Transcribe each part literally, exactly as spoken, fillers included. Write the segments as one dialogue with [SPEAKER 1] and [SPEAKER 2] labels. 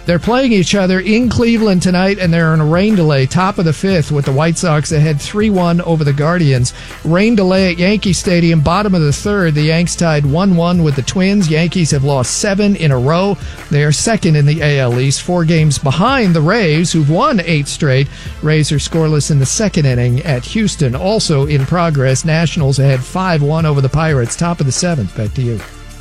[SPEAKER 1] They're playing each other in Cleveland tonight, and they're in a rain delay, top of the fifth, with the White Sox ahead three one over the Guardians. Rain delay at Yankee Stadium, bottom of the third. The Yanks tied one one with the Twins. Yankees have lost seven in a row. They are second in the A L East, four games behind the Rays, who've won eight straight. Rays are scoreless in the second inning at Houston. Also in progress, Nationals ahead five one over the Pirates, top of the seventh. Back to you.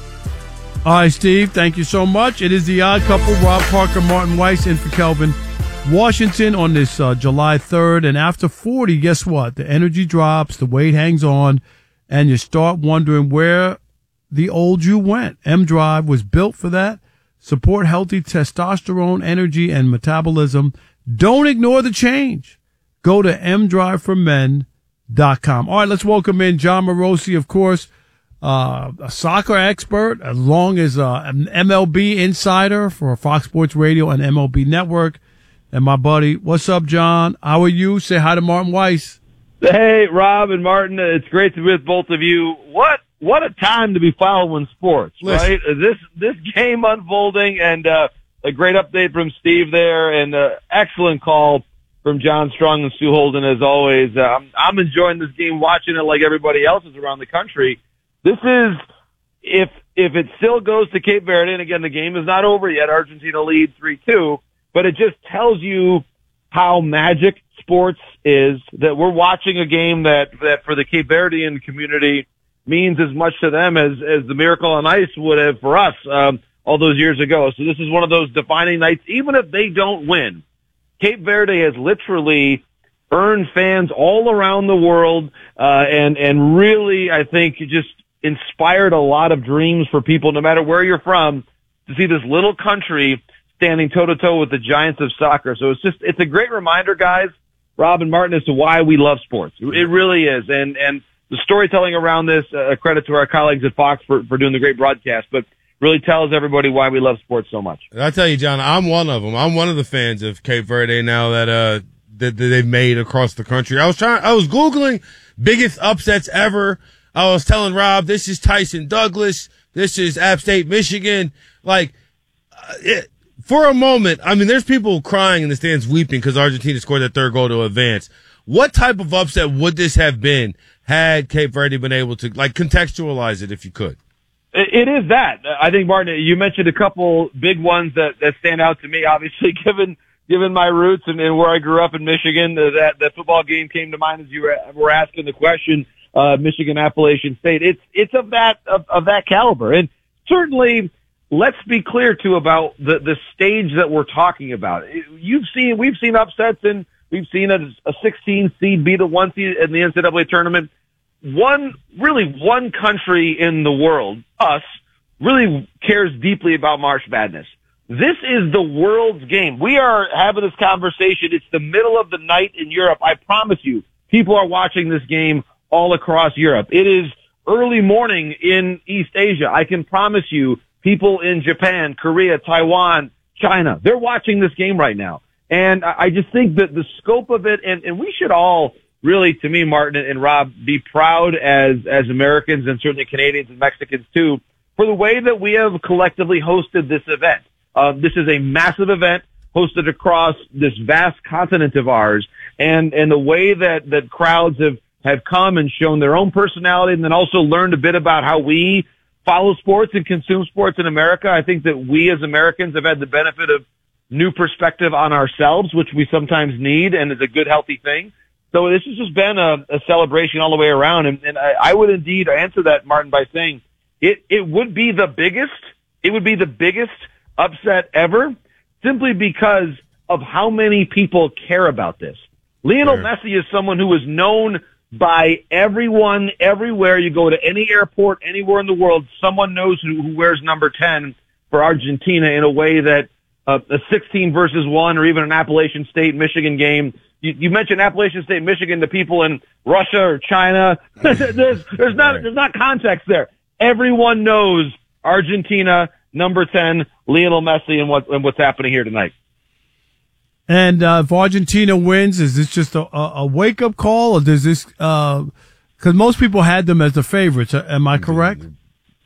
[SPEAKER 2] All right, Steve, thank you so much. It is the Odd Couple, Rob Parker, Martin Weiss, in for Kelvin Washington on this uh, July third. And after forty, guess what? The energy drops, the weight hangs on, and you start wondering where the old you went. M-Drive was built for that. Support healthy testosterone, energy, and metabolism. Don't ignore the change. Go to m drive for men dot com. All right, let's welcome in John Morosi, of course. Uh, a soccer expert, as long as uh, an M L B insider for Fox Sports Radio and M L B Network. And my buddy, what's up, John? How are you? Say hi to Martin Weiss.
[SPEAKER 3] Hey, Rob and Martin. It's great to be with both of you. What what a time to be following sports,
[SPEAKER 4] Listen.
[SPEAKER 3] right? This this game unfolding, and uh, a great update from Steve there, and uh, excellent call from John Strong and Stu Holden as always. Uh, I'm, I'm enjoying this game, watching it like everybody else is around the country. This is, if if it still goes to Cape Verde, and again, the game is not over yet. Argentina leads three two, but it just tells you how magic sports is, that we're watching a game that, that for the Cape Verdean community means as much to them as, as the Miracle on Ice would have for us um, all those years ago. So this is one of those defining nights, even if they don't win. Cape Verde has literally earned fans all around the world, uh, and, and really, I think, just inspired a lot of dreams for people, no matter where you're from, to see this little country standing toe-to-toe with the giants of soccer. So it's just, it's a great reminder, guys, Rob and Martin, as to why we love sports. It really is. And, and the storytelling around this, uh, a credit to our colleagues at Fox for, for doing the great broadcast, but really tells everybody why we love sports so much.
[SPEAKER 4] And I tell you, John, I'm one of them. I'm one of the fans of Cape Verde now that, uh, that, that they've made across the country. I was trying, I was Googling biggest upsets ever. I was telling Rob, this is Tyson Douglas. This is App State, Michigan. Like, uh, it, for a moment, I mean, there's people crying in the stands weeping because Argentina scored that third goal to advance. What type of upset would this have been had Cape Verde been able to, like, contextualize it if you could?
[SPEAKER 3] It is that. I think, Martin, you mentioned a couple big ones that, that stand out to me, obviously, given given my roots and, and where I grew up in Michigan. That, that football game came to mind as you were, were asking the question. Uh, Michigan Appalachian State. It's, it's of that, of, of that caliber. And certainly, let's be clear too about the, the stage that we're talking about. You've seen, we've seen upsets, and we've seen a, a sixteen seed beat a one seed in the N C double A tournament. One, really one country in the world, us, really cares deeply about March Madness. This is the world's game. We are having this conversation. It's the middle of the night in Europe. I promise you, people are watching this game all across Europe. It is early morning in East Asia. I can promise you, people in Japan, Korea, Taiwan, China, they're watching this game right now. And I just think that the scope of it, and, and we should all really, to me, Martin and Rob, be proud as, as Americans, and certainly Canadians and Mexicans too, for the way that we have collectively hosted this event. Uh, this is a massive event hosted across this vast continent of ours, and, and the way that, that crowds have have come and shown their own personality, and then also learned a bit about how we follow sports and consume sports in America. I think that we as Americans have had the benefit of new perspective on ourselves, which we sometimes need, and is a good, healthy thing. So this has just been a, a celebration all the way around. And, and I, I would indeed answer that, Martin, by saying it, it would be the biggest, it would be the biggest upset ever, simply because of how many people care about this. Lionel
[SPEAKER 4] Sure.
[SPEAKER 3] Messi is someone who is known by everyone, everywhere. You go to any airport, anywhere in the world, someone knows who, who wears number ten for Argentina in a way that uh, a sixteen versus one, or even an Appalachian State Michigan game. You, you mentioned Appalachian State Michigan to people in Russia or China. there's, there's not, there's not context there. Everyone knows Argentina, number ten, Lionel Messi, and what, and what's happening here tonight.
[SPEAKER 2] And uh, if Argentina wins, is this just a, a wake-up call, or does this uh, – because most people had them as the favorites. Am I correct?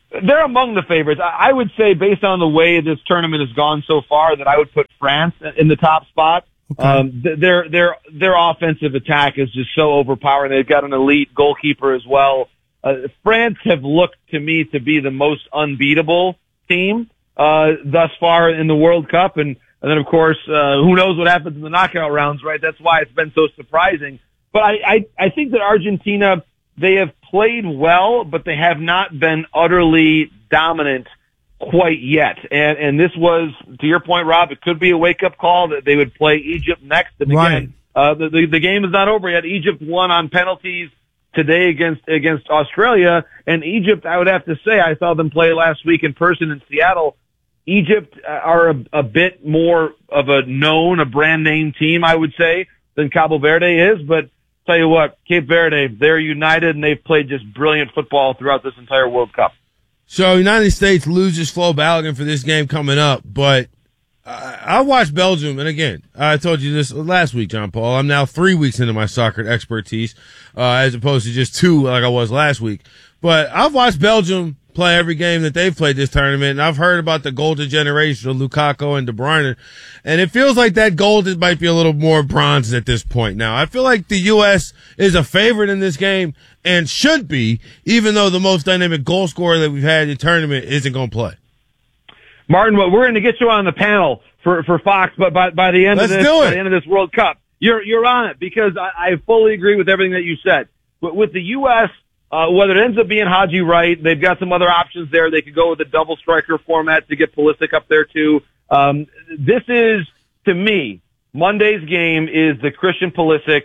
[SPEAKER 3] they're among the favorites. I would say, based on the way this tournament has gone so far, that I would put France in the top spot. Okay. Um, their their their offensive attack is just so overpowering. They've got an elite goalkeeper as well. Uh, France have looked to me to be the most unbeatable team uh, thus far in the World Cup, and, and then of course, uh, who knows what happens in the knockout rounds, right? That's why it's been so surprising. But I I, I think that Argentina, they have played well, but they have not been utterly dominant quite yet. And and this was, to your point, Rob, it could be a wake-up call that they would play Egypt next. And
[SPEAKER 2] right.
[SPEAKER 3] again, uh, the, the, the game is not over yet. Egypt won on penalties today against against Australia. And Egypt, I would have to say, I saw them play last week in person in Seattle. Egypt are a, a bit more of a known, a brand-name team, I would say, than Cabo Verde is. But tell you what, Cape Verde, they're united, and they've played just brilliant football throughout this entire World Cup.
[SPEAKER 4] So United States loses Flo Balogun for this game coming up, but I, I watched Belgium, and again, I told you this last week, John Paul. I'm now three weeks into my soccer expertise, uh, as opposed to just two like I was last week. But I've watched Belgium play every game that they've played this tournament, and I've heard about the golden generation of Lukaku and De Bruyne, and it feels like that golden might be a little more bronze at this point now. I feel like the U S is a favorite in this game and should be, even though the most dynamic goal scorer that we've had in the tournament isn't going to play.
[SPEAKER 3] Martin, we're going to get you on the panel for, for Fox, but by, by the end
[SPEAKER 4] Let's
[SPEAKER 3] of this,
[SPEAKER 4] do it.
[SPEAKER 3] by the end of this World Cup, you're, you're on it, because I, I fully agree with everything that you said. But with the U S, Uh, whether it ends up being Haji Wright, they've got some other options there. They could go with a double striker format to get Pulisic up there too. Um, this is, to me, Monday's game is the Christian Pulisic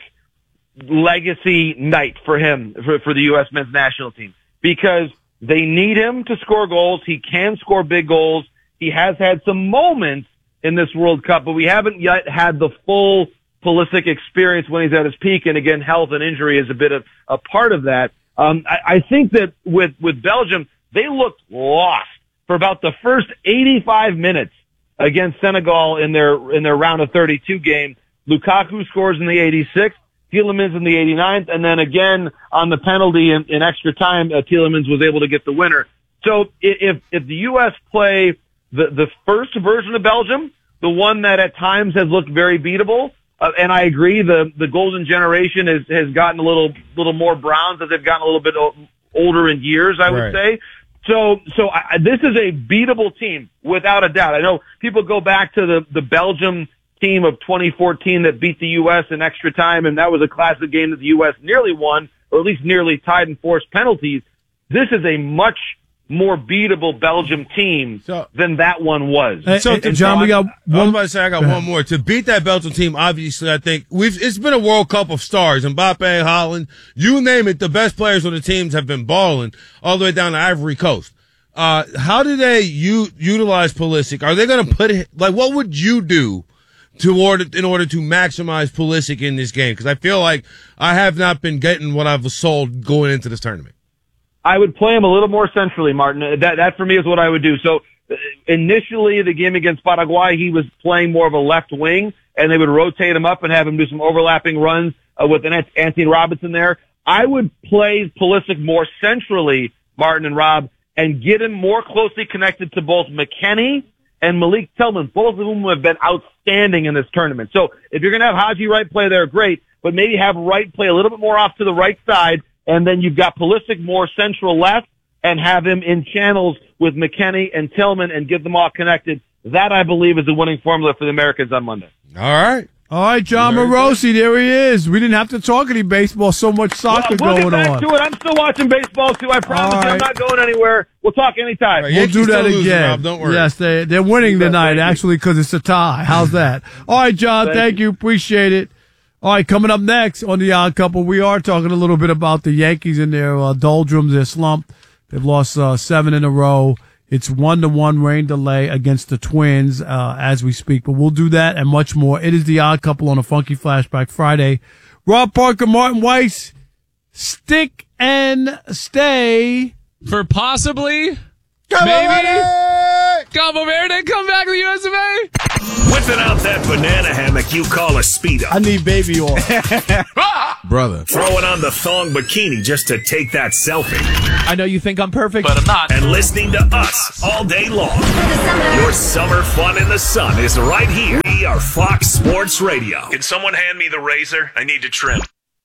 [SPEAKER 3] legacy night for him, for, for the U S men's national team, because they need him to score goals. He can score big goals. He has had some moments in this World Cup, but we haven't yet had the full Pulisic experience when he's at his peak. And again, health and injury is a bit of a part of that. Um, I, I think that with, with Belgium, they looked lost for about the first eighty-five minutes against Senegal in their, in their round of thirty-two game. Lukaku scores in the eighty-sixth, Tielemans in the eighty-ninth, and then again on the penalty in, in extra time, uh, Tielemans was able to get the winner. So if, if the U S play the, the first version of Belgium, the one that at times has looked very beatable, Uh, and I agree, the, the golden generation has, has gotten a little, little more bronze as they've gotten a little bit o- older in years, I would
[SPEAKER 4] Right.
[SPEAKER 3] say. So, so I, this is a beatable team without a doubt. I know people go back to the, the Belgium team of twenty fourteen that beat the U S in extra time, and that was a classic game that the U S nearly won, or at least nearly tied in forced penalties. This is a much more beatable Belgium team
[SPEAKER 4] so,
[SPEAKER 3] than that one was.
[SPEAKER 2] Hey,
[SPEAKER 4] So,
[SPEAKER 2] hey, John, we got
[SPEAKER 4] I, I was
[SPEAKER 2] one.
[SPEAKER 4] about to say I got one more. To beat that Belgium team, obviously, I think we've it's been a World Cup of stars. Mbappe, Haaland, you name it, the best players on the teams have been balling all the way down to Ivory Coast. Uh, how do they u- utilize Pulisic? Are they going to put it, like, what would you do to order, in order to maximize Pulisic in this game? Because I feel like I have not been getting what I've sold going into this tournament.
[SPEAKER 3] I would play him a little more centrally, Martin. That, that for me is what I would do. So uh, initially the game against Paraguay, he was playing more of a left wing, and they would rotate him up and have him do some overlapping runs uh, with an Anthony Robinson there. I would play Pulisic more centrally, Martin and Rob, and get him more closely connected to both McKennie and Malik Tillman, both of whom have been outstanding in this tournament. So if you're going to have Haji Wright play there, great, but maybe have Wright play a little bit more off to the right side, and then you've got Pulisic more central left, and have him in channels with McKennie and Tillman and get them all connected. That, I believe, is the winning formula for the Americans on Monday.
[SPEAKER 4] All right.
[SPEAKER 2] All right, John Morosi, there he is. We didn't have to talk any baseball, so much soccer
[SPEAKER 3] well, we'll
[SPEAKER 2] going
[SPEAKER 3] get back
[SPEAKER 2] on.
[SPEAKER 3] to it. I'm still watching baseball, too. I promise
[SPEAKER 2] All
[SPEAKER 3] you I'm
[SPEAKER 2] right.
[SPEAKER 3] not going anywhere. We'll talk anytime.
[SPEAKER 4] Right,
[SPEAKER 2] We'll
[SPEAKER 4] Yankees
[SPEAKER 2] do that
[SPEAKER 4] still losing,
[SPEAKER 2] again.
[SPEAKER 4] Rob, don't worry.
[SPEAKER 2] Yes, they, they're winning tonight, actually, because it's a tie. How's that? All right, John,
[SPEAKER 3] Thank
[SPEAKER 2] thank you. Appreciate it. All right, coming up next on The Odd Couple, we are talking a little bit about the Yankees and their uh, doldrums, their slump. They've lost uh, seven in a row. It's one-to-one rain delay against the Twins uh, as we speak. But we'll do that and much more. It is The Odd Couple on a Funky Flashback Friday. Rob Parker, Martin Weiss, stick and stay.
[SPEAKER 5] For possibly,
[SPEAKER 4] Come on,
[SPEAKER 5] maybe,
[SPEAKER 4] Eddie!
[SPEAKER 1] Cabo Verde, come back to the U S of A.
[SPEAKER 5] Whipping out that banana hammock you call a Speedo.
[SPEAKER 2] I need baby oil.
[SPEAKER 6] Brother.
[SPEAKER 5] Throwing on the thong bikini just to take that selfie.
[SPEAKER 7] I know you think I'm perfect,
[SPEAKER 5] but I'm not. And listening to us all day long. Your summer fun in the sun is right here. We are Fox Sports Radio. Can someone hand me the razor? I need to trim.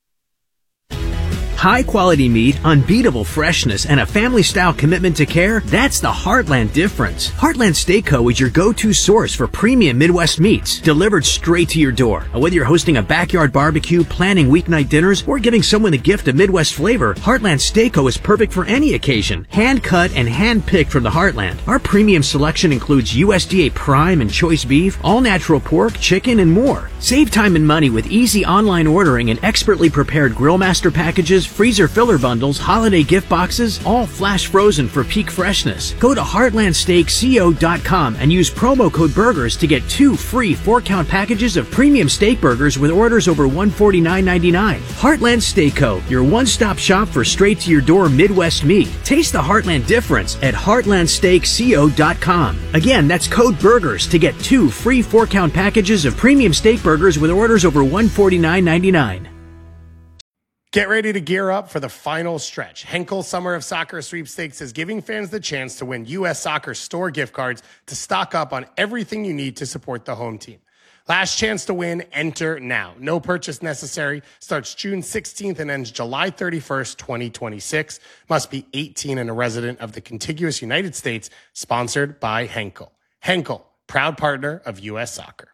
[SPEAKER 8] High-quality meat, unbeatable freshness, and a family-style commitment to care, that's the Heartland difference. Heartland Steak Co. is your go-to source for premium Midwest meats, delivered straight to your door. Whether you're hosting a backyard barbecue, planning weeknight dinners, or giving someone a gift of Midwest flavor, Heartland Steak Co. is perfect for any occasion. Hand-cut and hand-picked from the Heartland. Our premium selection includes U S D A prime and choice beef, all-natural pork, chicken, and more. Save time and money with easy online ordering and expertly prepared Grillmaster packages, freezer filler bundles, holiday gift boxes, all flash frozen for peak freshness. Go to heartland steak co dot com and use promo code BURGERS to get two free four-count packages of premium steak burgers with orders over one hundred forty-nine dollars and ninety-nine cents. Heartland Steak Co., your one-stop shop for straight-to-your-door Midwest meat. Taste the Heartland difference at heartland steak co dot com. Again, that's code BURGERS to get two free four-count packages of premium steak burgers with orders over one hundred forty-nine dollars and ninety-nine cents.
[SPEAKER 9] Get ready to gear up for the final stretch. Henkel Summer of Soccer Sweepstakes is giving fans the chance to win U S Soccer store gift cards to stock up on everything you need to support the home team. Last chance to win, enter now. No purchase necessary. Starts June sixteenth and ends July thirty-first, twenty twenty-six. Must be eighteen and a resident of the contiguous United States. Sponsored by Henkel. Henkel, proud partner of U S Soccer.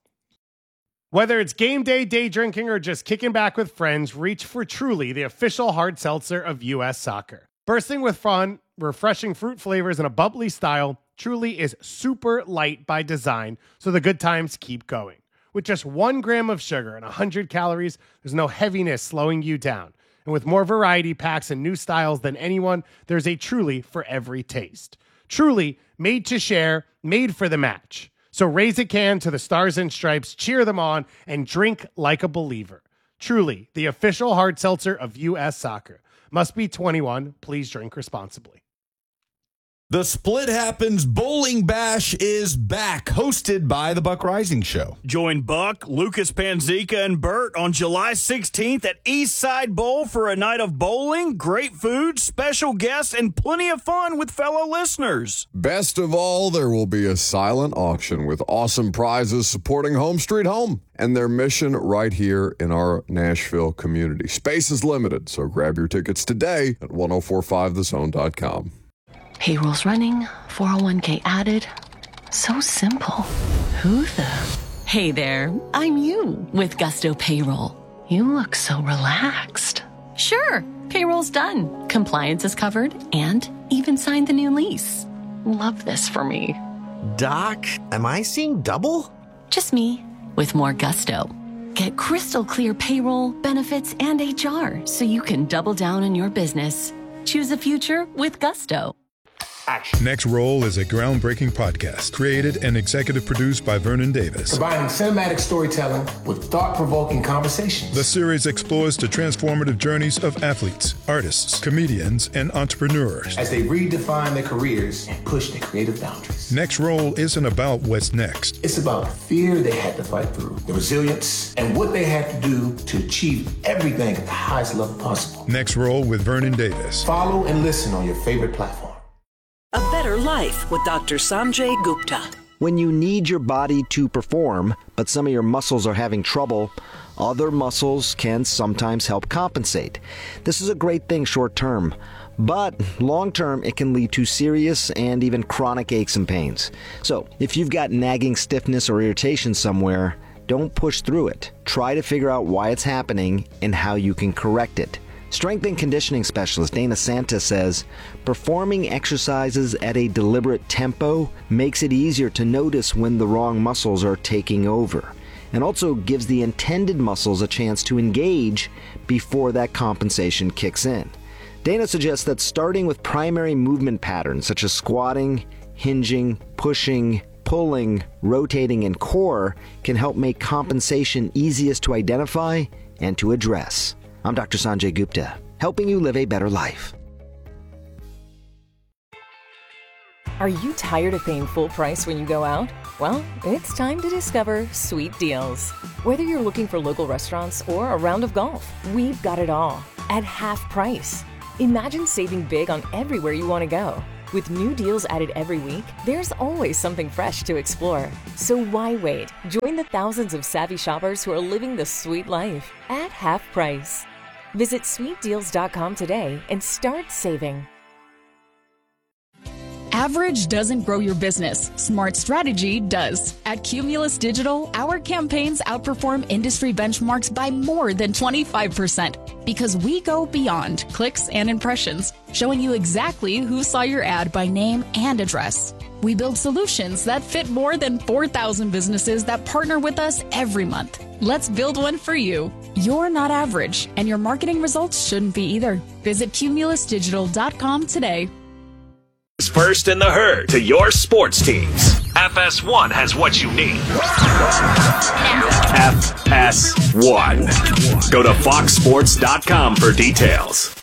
[SPEAKER 9] Whether it's game day, day drinking, or just kicking back with friends, reach for Truly, the official hard seltzer of U S Soccer. Bursting with fun, refreshing fruit flavors, and a bubbly style, Truly is super light by design, so the good times keep going. With just one gram of sugar and one hundred calories, there's no heaviness slowing you down. And with more variety packs and new styles than anyone, there's a Truly for every taste. Truly, made to share, made for the match. So raise a can to the Stars and Stripes, cheer them on, and drink like a believer. Truly, the official hard seltzer of U S Soccer. Must be twenty-one. Please drink responsibly.
[SPEAKER 6] The Split Happens Bowling Bash is back, hosted by the Buck Rising Show.
[SPEAKER 10] Join Buck, Lucas Panzica, and Bert on July sixteenth at Eastside Bowl for a night of bowling, great food, special guests, and plenty of fun with fellow listeners.
[SPEAKER 11] Best of all, there will be a silent auction with awesome prizes supporting Home Street Home and their mission right here in our Nashville community. Space is limited, so grab your tickets today at ten forty-five the zone dot com.
[SPEAKER 12] Payroll's running, four oh one k added. So simple. Who the? Hey there, I'm you with Gusto Payroll. You look so relaxed. Sure, payroll's done. Compliance is covered and even signed the new lease. Love this for me.
[SPEAKER 13] Doc, am I seeing double?
[SPEAKER 12] Just me with more gusto. Get crystal clear payroll, benefits, and H R so you can double down on your business. Choose a future with Gusto.
[SPEAKER 14] Action. Next Roll is a groundbreaking podcast created and executive produced by Vernon Davis.
[SPEAKER 15] Combining cinematic storytelling with thought-provoking conversations.
[SPEAKER 14] The series explores the transformative journeys of athletes, artists, comedians, and entrepreneurs
[SPEAKER 15] as they redefine their careers and push their creative boundaries.
[SPEAKER 14] Next Roll isn't about what's next.
[SPEAKER 15] It's about the fear they had to fight through, the resilience, and what they had to do to achieve everything at the highest level possible.
[SPEAKER 14] Next Roll with Vernon Davis.
[SPEAKER 15] Follow and listen on your favorite platform.
[SPEAKER 16] A better life with Doctor Sanjay Gupta.
[SPEAKER 17] When you need your body to perform, but some of your muscles are having trouble, other muscles can sometimes help compensate. This is a great thing short term, but long term it can lead to serious and even chronic aches and pains. So if you've got nagging stiffness or irritation somewhere, don't push through it. Try to figure out why it's happening and how you can correct it. Strength and conditioning specialist Dana Santa says, performing exercises at a deliberate tempo makes it easier to notice when the wrong muscles are taking over, and also gives the intended muscles a chance to engage before that compensation kicks in. Dana suggests that starting with primary movement patterns such as squatting, hinging, pushing, pulling, rotating, and core can help make compensation easiest to identify and to address. I'm Doctor Sanjay Gupta, helping you live a better life.
[SPEAKER 18] Are you tired of paying full price when you go out? Well, it's time to discover Sweet Deals. Whether you're looking for local restaurants or a round of golf, we've got it all at half price. Imagine saving big on everywhere you want to go. With new deals added every week, there's always something fresh to explore. So why wait? Join the thousands of savvy shoppers who are living the sweet life at half price. Visit sweet deals dot com today and start saving.
[SPEAKER 19] Average doesn't grow your business. Smart strategy does. At Cumulus Digital, our campaigns outperform industry benchmarks by more than twenty-five percent because we go beyond clicks and impressions, showing you exactly who saw your ad by name and address. We build solutions that fit more than four thousand businesses that partner with us every month. Let's build one for you. You're not average, and your marketing results shouldn't be either. Visit cumulus digital dot com today.
[SPEAKER 5] First in the herd to your sports teams. F S one has what you need. F S one. Go to fox sports dot com for details.